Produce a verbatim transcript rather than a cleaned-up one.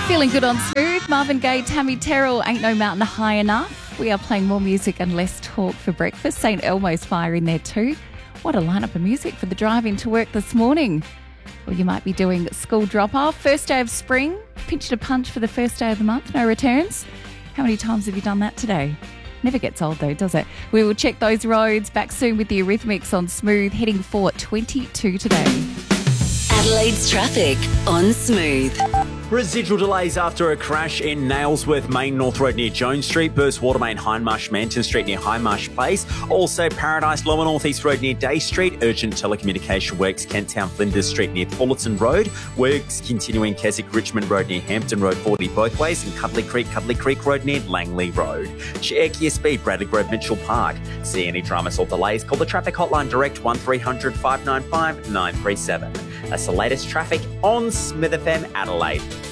Feeling good on Smooth. Marvin Gaye, Tammy Terrell, Ain't No Mountain High Enough. We are playing more music and less talk for breakfast. Saint Elmo's Fire in there too. What a lineup of music for the drive into work this morning. Well, you might be doing school drop-off. First day of spring. Pinched a punch for the first day of the month. No returns. How many times have you done that today? Never gets old though, does it? We will check those roads. Back soon with the Eurythmics on Smooth. Heading for twenty-two today. Adelaide's traffic on Smooth. Residual delays after a crash in Nailsworth Main North Road near Jones Street, Burst Water Main Hindmarsh Manton Street near Hindmarsh Place. Also Paradise Lower North East Road near Day Street. Urgent telecommunication works Kent Town Flinders Street near Fullerton Road. Works continuing Keswick Richmond Road near Hampton Road forty both ways, and Cuddly Creek Cuddly Creek Road near Langley Road. Check your speed, Bradley Grove Mitchell Park. See any dramas or delays, call the traffic hotline direct one three hundred five nine five nine three seven. That's the latest traffic on Smith F M Adelaide.